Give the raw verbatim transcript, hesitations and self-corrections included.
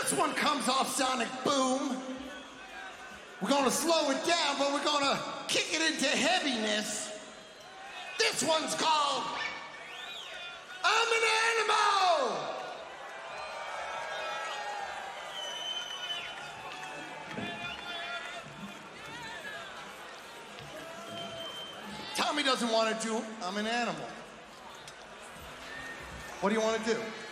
This one comes off Sonic Boom. We're gonna slow it down, but we're gonna kick it into heaviness. This one's called I'm an Animal! Tommy doesn't want to do I'm an Animal. What do you want to do?